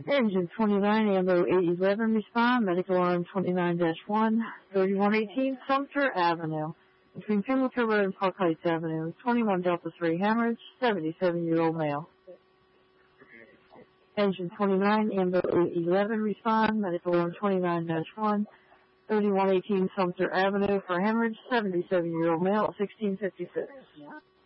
Engine 29, Ambo 811, respond. Medical arm 29-1, 3118 Sumter Avenue. Between Pimlico Road and Park Heights Avenue. 21 Delta 3 hemorrhage, 77-year-old male. Engine 29, Ambo 811, respond. Medical arm 29-1, 3118 Sumter Avenue for hemorrhage, 77-year-old male, 1656.